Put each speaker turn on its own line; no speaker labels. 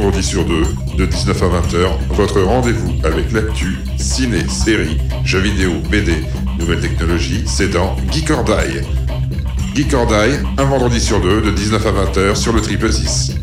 vendredi sur deux, de 19 à 20h, votre rendez-vous avec l'actu, ciné, séries, jeux vidéo, BD, nouvelles technologies, c'est dans Geek or Die. Geek or Die, un vendredi sur deux, de 19 à 20h sur le Triple 6.